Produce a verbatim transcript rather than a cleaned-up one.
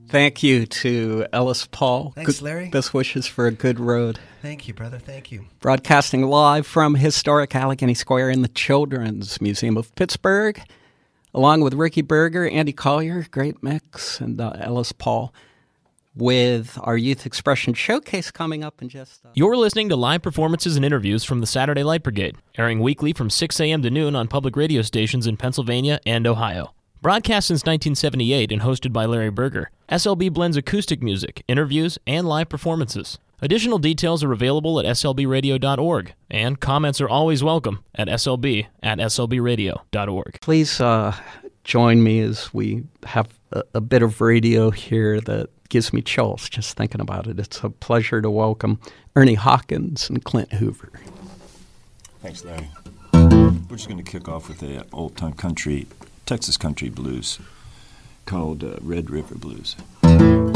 Thank you to Ellis Paul. Thanks, good, Larry. Best wishes for a good road. Thank you, brother. Thank you. Broadcasting live from historic Allegheny Square in the Children's Museum of Pittsburgh, along with Ricky Berger, Andy Collier, great mix, and uh, Ellis Paul, with our Youth Expression Showcase coming up in just... Uh... You're listening to live performances and interviews from the Saturday Light Brigade, airing weekly from six a.m. to noon on public radio stations in Pennsylvania and Ohio. Broadcast since nineteen seventy-eight and hosted by Larry Berger, S L B blends acoustic music, interviews, and live performances. Additional details are available at S L B radio dot org, and comments are always welcome at S L B at S L B radio dot org. Please uh, join me as we have a, a bit of radio here that gives me chills just thinking about it. It's a pleasure to welcome Ernie Hawkins and Clint Hoover. Thanks, Larry. We're just going to kick off with a old-time country, Texas country blues called uh, Red River Blues.